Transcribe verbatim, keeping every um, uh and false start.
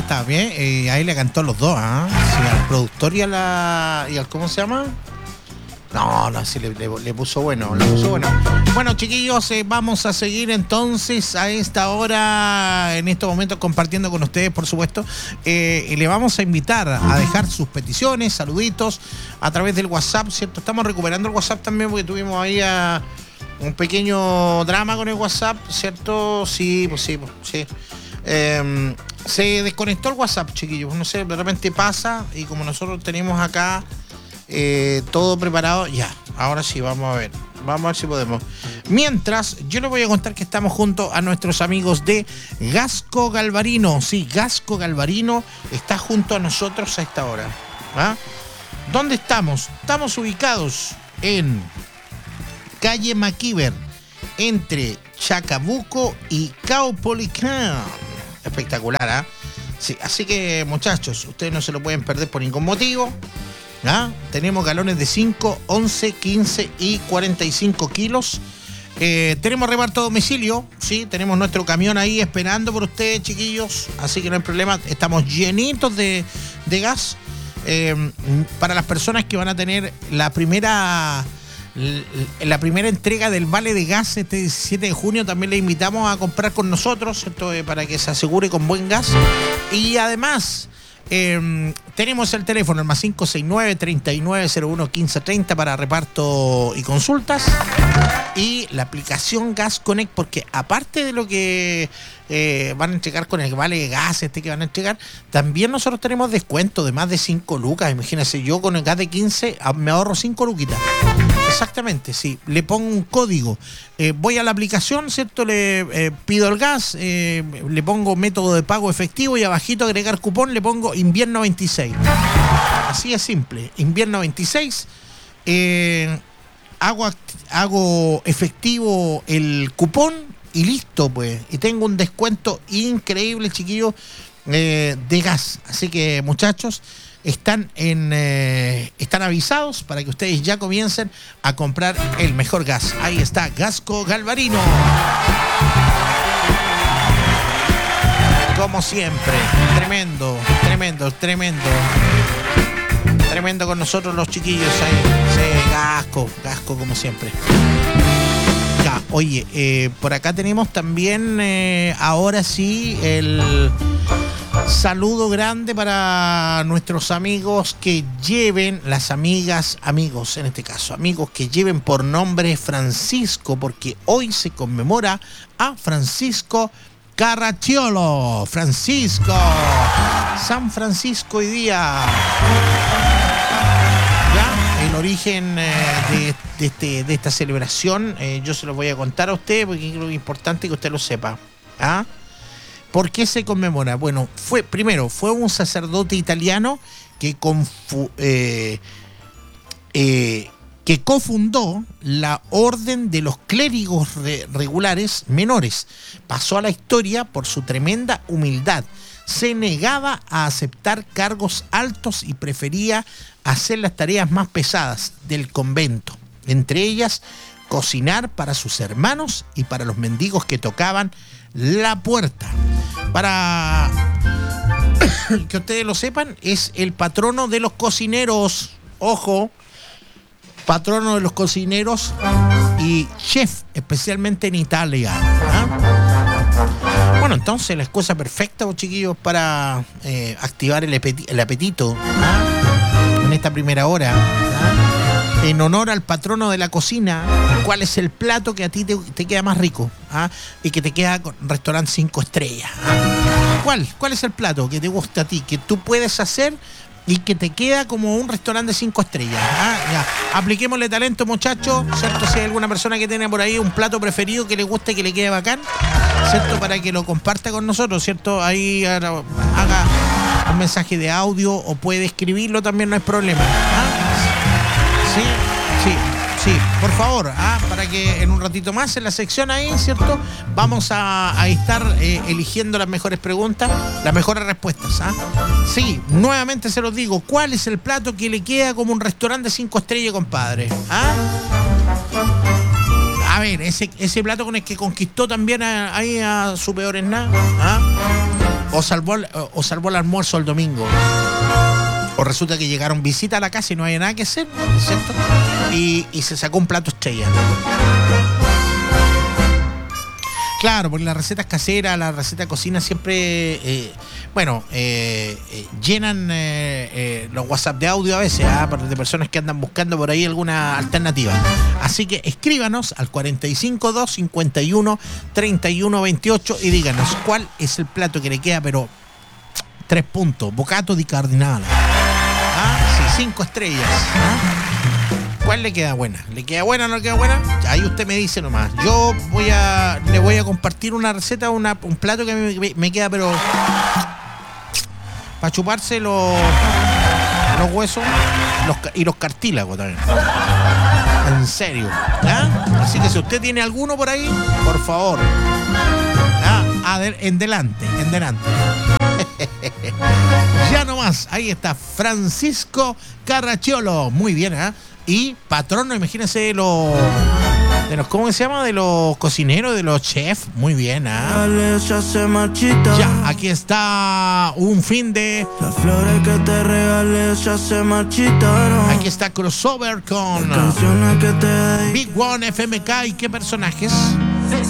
está bien. Eh, ahí le cantó a los dos, ¿ah? ¿eh? Sí, al productor y a la. ¿Y al cómo se llama? No, no, sí, le, le, le puso bueno, le puso bueno. Bueno, chiquillos, eh, vamos a seguir entonces a esta hora, en estos momentos, compartiendo con ustedes, por supuesto. Eh, y le vamos a invitar a dejar sus peticiones, saluditos, a través del WhatsApp, ¿cierto? Estamos recuperando el WhatsApp también porque tuvimos ahí a un pequeño drama con el WhatsApp, ¿cierto? Sí, pues sí, pues sí. Eh, se desconectó el WhatsApp, chiquillos. No sé, de repente pasa y como nosotros tenemos acá eh, todo preparado, ya. Ahora sí, vamos a ver. Vamos a ver si podemos. Mientras, yo les voy a contar que estamos junto a nuestros amigos de Gasco Galvarino. Sí, Gasco Galvarino está junto a nosotros a esta hora. ¿Ah? ¿Dónde estamos? Estamos ubicados en calle Maquiver, entre Chacabuco y Caupolicán. Espectacular, ¿ah? ¿eh? Sí, así que, muchachos, ustedes no se lo pueden perder por ningún motivo. ¿Ah? Tenemos galones de cinco, once, quince y cuarenta y cinco kilos. Eh, tenemos reparto a domicilio, sí, tenemos nuestro camión ahí esperando por ustedes, chiquillos. Así que no hay problema, estamos llenitos de, de gas. Eh, para las personas que van a tener la primera la primera entrega del vale de gas este diecisiete de junio, también le invitamos a comprar con nosotros, ¿cierto? Eh, para que se asegure con buen gas. Y además Eh, tenemos el teléfono, el más cinco seis nueve, treinta y nueve, cero uno, quince, treinta para reparto y consultas. Y la aplicación Gas Connect, porque aparte de lo que eh, van a entregar con el vale de gas este que van a entregar, también nosotros tenemos descuento de más de cinco lucas. Imagínense, yo con el gas de quince me ahorro cinco luquitas. Exactamente, sí. Le pongo un código. Eh, voy a la aplicación, ¿cierto? Le eh, pido el gas, eh, le pongo método de pago efectivo y abajito agregar cupón le pongo invierno veintiséis. Así es simple. Invierno veintiséis. Eh, hago, hago efectivo el cupón y listo, pues. Y tengo un descuento increíble, chiquillos, eh, de gas. Así que, muchachos, están en eh, están avisados para que ustedes ya comiencen a comprar el mejor gas. Ahí está, Gasco Galvarino. Como siempre, tremendo, tremendo, tremendo. Tremendo con nosotros los chiquillos ahí. Sí, Gasco, Gasco como siempre. Ya, oye, eh, por acá tenemos también, eh, ahora sí, el saludo grande para nuestros amigos que lleven, las amigas, amigos en este caso, amigos que lleven por nombre Francisco, porque hoy se conmemora a Francisco Carracciolo. Francisco, San Francisco hoy día. Ya, el origen eh, de, de, este, de esta celebración, eh, yo se lo voy a contar a usted porque creo que es importante que usted lo sepa. ¿Ah? ¿Por qué se conmemora? Bueno, fue primero, fue un sacerdote italiano que, confu, eh, eh, que cofundó la Orden de los Clérigos re, Regulares Menores. Pasó a la historia por su tremenda humildad. Se negaba a aceptar cargos altos y prefería hacer las tareas más pesadas del convento. Entre ellas, cocinar para sus hermanos y para los mendigos que tocaban la puerta. Para que ustedes lo sepan, es el patrono de los cocineros. Ojo, patrono de los cocineros y chef, especialmente en Italia. ¿Ah? Bueno, entonces la excusa perfecta, chiquillos, para eh, activar el, apetito, el apetito ¿ah? en esta primera hora. ¿Ah? En honor al patrono de la cocina, ¿cuál es el plato que a ti te, te queda más rico? ¿Ah? Y que te queda con restaurante cinco estrellas. ¿Ah? ¿Cuál? ¿Cuál es el plato que te gusta a ti, que tú puedes hacer y que te queda como un restaurante de cinco estrellas? ¿Ah? Ya. Apliquémosle talento, muchachos, ¿cierto? Si hay alguna persona que tiene por ahí un plato preferido que le guste, que le quede bacán, ¿cierto? Para que lo comparta con nosotros, ¿cierto? Ahí haga un mensaje de audio o puede escribirlo también, no hay problema. ¿Ah? Sí, sí, sí, por favor, ¿ah? Para que en un ratito más en la sección ahí, ¿cierto? Vamos a, a estar eh, eligiendo las mejores preguntas, las mejores respuestas, ¿ah? Sí, nuevamente se los digo, ¿cuál es el plato que le queda como un restaurante de cinco estrellas, compadre? ¿Ah? A ver, ese, ese plato con el que conquistó también a, ahí a su peor en nada, ¿ah? O salvó, el- o, o salvó el almuerzo el domingo. O resulta que llegaron visitas a la casa y no había nada que hacer, ¿cierto? Y, y se sacó un plato estrella. Claro, porque las recetas caseras, las recetas de cocina siempre, eh, bueno, eh, eh, llenan eh, eh, los WhatsApp de audio a veces, ¿ah? de personas que andan buscando por ahí alguna alternativa. Así que escríbanos al cuarenta y cinco dos cincuenta y uno treinta y uno veintiocho y díganos cuál es el plato que le queda, pero tres puntos, bocato di cardinale. ¿Ah? Sí, cinco estrellas. ¿Ah? ¿Cuál le queda buena? ¿Le queda buena o no le queda buena? Ahí usted me dice nomás. Yo voy a le voy a compartir una receta, una, un plato que me, me queda, pero para chuparse los, los huesos los, y los cartílagos también. En serio. ¿Ah? Así que si usted tiene alguno por ahí, por favor. ¿Ah? A ver, en delante, en delante. Ya nomás, ahí está Francisco Carracciolo. Muy bien, ¿eh? Y patrono, imagínense los, de los, ¿cómo se llama? De los cocineros, de los chefs. Muy bien, ¿ah? Ya, aquí está un fin de... Las flores que te regalé ya se marchitaron. Aquí está crossover con Canciones que te Big One, F M K y qué personajes.